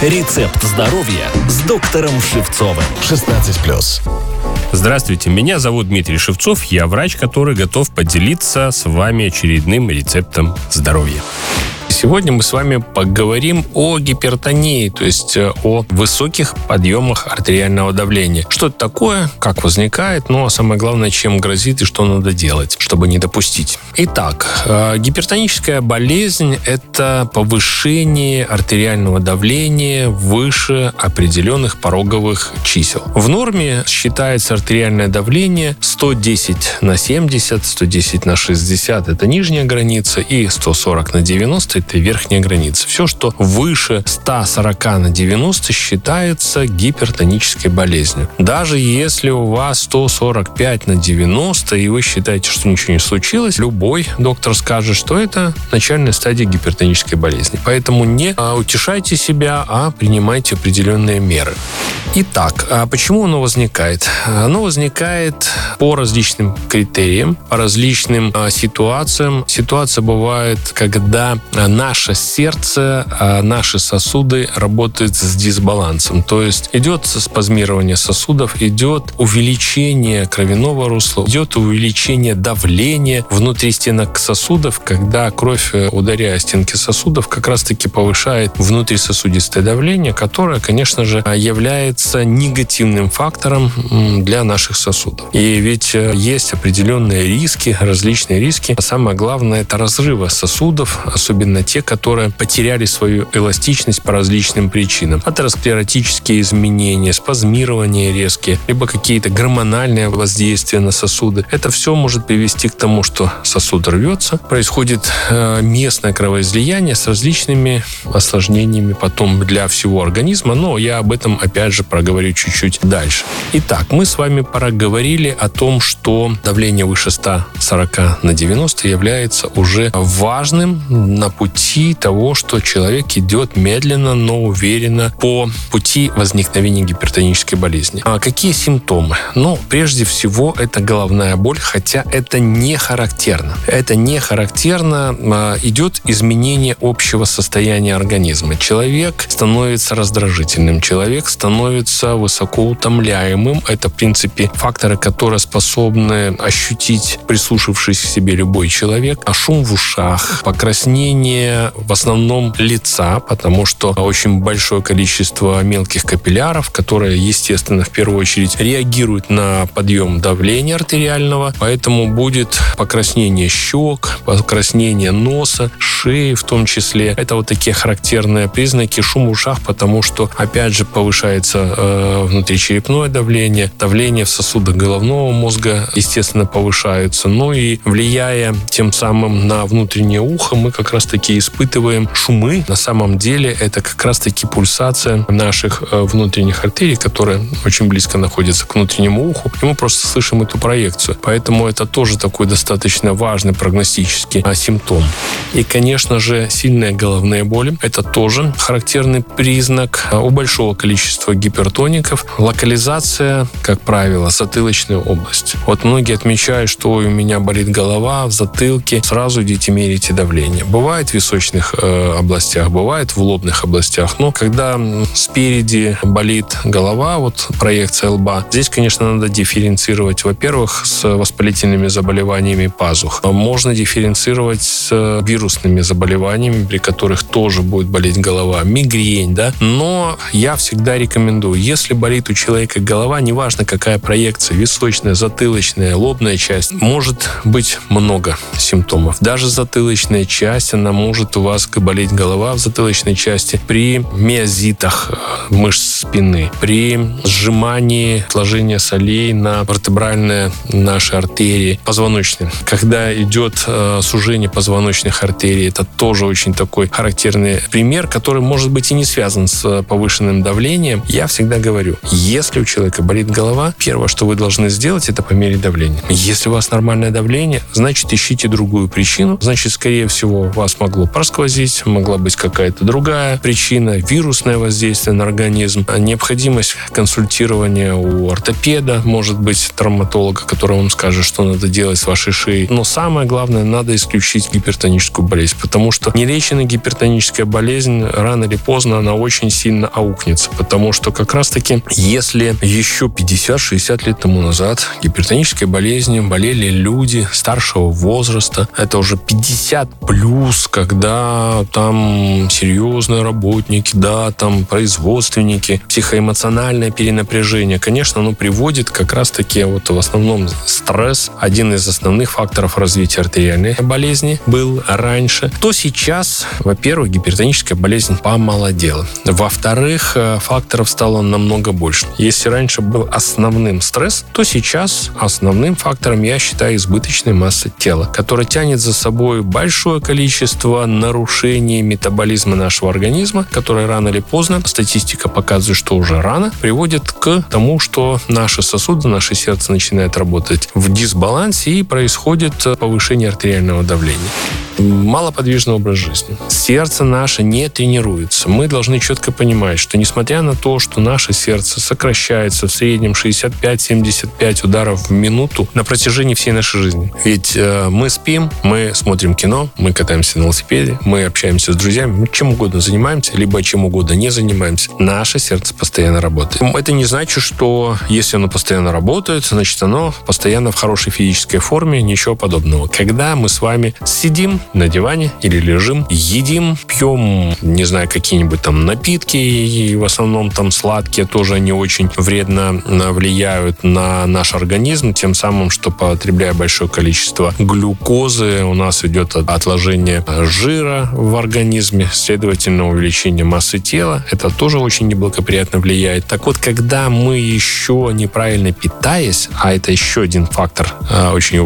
Рецепт здоровья с доктором Шевцовым. 16+. Здравствуйте, меня зовут Дмитрий Шевцов. Я врач, который готов поделиться с вами очередным рецептом здоровья. Сегодня мы с вами поговорим о гипертонии, то есть о высоких подъемах артериального давления. Что это такое, как возникает, а самое главное, чем грозит и что надо делать, чтобы не допустить. Итак, гипертоническая болезнь – это повышение артериального давления выше определенных пороговых чисел. В норме считается артериальное давление 110/70, 110/60 – это нижняя граница, и 140/90 – это верхняя граница. Все, что выше 140/90 считается гипертонической болезнью. Даже если у вас 145/90 и вы считаете, что ничего не случилось, любой доктор скажет, что это начальная стадия гипертонической болезни. Поэтому не утешайте себя, а принимайте определенные меры. Итак, почему оно возникает? Оно возникает по различным критериям, по различным ситуациям. Ситуация бывает, когда наше сердце, наши сосуды работают с дисбалансом. То есть идет спазмирование сосудов, идет увеличение кровяного русла, идет увеличение давления внутри стенок сосудов, когда кровь, ударяя стенки сосудов, как раз-таки повышает внутрисосудистое давление, которое, конечно же, является негативным фактором для наших сосудов. И ведь есть определенные риски, различные риски. Самое главное – это разрывы сосудов, особенно те, которые потеряли свою эластичность по различным причинам. Атеросклеротические изменения, спазмирование резкие, либо какие-то гормональные воздействия на сосуды. Это все может привести к тому, что сосуд рвется, происходит местное кровоизлияние с различными осложнениями потом для всего организма, но я об этом опять же проговорю чуть-чуть дальше. Итак, мы с вами проговорили о том, что давление выше 140/90 является уже важным на пути того, что человек идет медленно, но уверенно по пути возникновения гипертонической болезни. А какие симптомы? Прежде всего, это головная боль, хотя это не характерно. Это не характерно. Идет изменение общего состояния организма. Человек становится раздражительным, человек становится высокоутомляемым. Это, в принципе, факторы, которые способны ощутить, прислушавшись к себе, любой человек. А шум в ушах, покраснение в основном лица, потому что очень большое количество мелких капилляров, которые, естественно, в первую очередь реагируют на подъем давления артериального, поэтому будет покраснение щек, покраснение носа, шеи в том числе. Это вот такие характерные признаки. Шум в ушах, потому что, опять же, повышается внутричерепное давление, давление в сосудах головного мозга, естественно, повышаются. И влияя тем самым на внутреннее ухо, мы как раз-таки испытываем шумы. На самом деле это как раз-таки пульсация наших внутренних артерий, которые очень близко находятся к внутреннему уху, и мы просто слышим эту проекцию. Поэтому это тоже такой достаточно важный прогностический симптом. И, конечно же, сильные головные боли. Это тоже характерный признак у большого количества гипертоников. Локализация, как правило, затылочная область. Вот многие отмечают, что у меня болит голова в затылке, сразу идите мерите давление. Бывает в височных областях, бывает в лобных областях. Но когда спереди болит голова, проекция лба, здесь, конечно, надо дифференцировать, во-первых, с воспалительными заболеваниями пазух. Можно дифференцировать с вирусными заболеваниями, при которых тоже будет болеть голова. Мигрень, Но я всегда рекомендую, если болит у человека голова, неважно какая проекция, височная, затылочная, лобная часть, может быть много симптомов. Даже затылочная часть, она может у вас болеть голова в затылочной части при миозитах мышц спины, при сжимании, отложении солей на вертебральные наши артерии позвоночные. Когда идет сужение позвоночных артерий, это тоже очень такой характерный пример, который может быть и не связан с повышенным давлением. Я всегда говорю, если у человека болит голова, первое, что вы должны сделать, это померить давление. Если у вас нормальное давление, значит, ищите другую причину. Значит, скорее всего, вас могло могло просквозить, могла быть какая-то другая причина, вирусное воздействие на организм, необходимость консультирования у ортопеда, может быть, травматолога, который вам скажет, что надо делать с вашей шеей. Но самое главное, надо исключить гипертоническую болезнь, потому что нелеченная гипертоническая болезнь рано или поздно она очень сильно аукнется, потому что как раз-таки, если еще 50-60 лет тому назад гипертонической болезнью болели люди старшего возраста, это уже 50+, когда там серьезные работники, да, там производственники, психоэмоциональное перенапряжение, конечно, оно приводит как раз-таки вот в основном стресс, один из основных факторов развития артериальной болезни был раньше, то сейчас, во-первых, гипертоническая болезнь помолодела. Во-вторых, факторов стало намного больше. Если раньше был основным стресс, то сейчас основным фактором я считаю избыточная масса тела, которая тянет за собой большое количество нарушений метаболизма нашего организма, которые рано или поздно, статистика показывает, что уже рано, приводит к тому, что наши сосуды, наше сердце начинает работать в дисбалансе и происходит повышение артериального давления. Малоподвижный образ жизни. Сердце наше не тренируется. Мы должны четко понимать, что несмотря на то, что наше сердце сокращается в среднем 65-75 ударов в минуту на протяжении всей нашей жизни. Ведь мы спим, мы смотрим кино, мы катаемся на велосипеде, мы общаемся с друзьями, мы чем угодно занимаемся, либо чем угодно не занимаемся. Наше сердце постоянно работает. Это не значит, что если оно постоянно работает, значит оно постоянно в хорошей физической форме, ничего подобного. Когда мы с вами сидим на диване или лежим, едим, пьем, не знаю, какие-нибудь там напитки, и в основном там сладкие, тоже они очень вредно влияют на наш организм, тем самым, что потребляя большое количество глюкозы, у нас идет отложение жира в организме, следовательно, увеличение массы тела. Это тоже очень неблагоприятно влияет. Так вот, когда мы еще неправильно питаясь, а это еще один фактор очень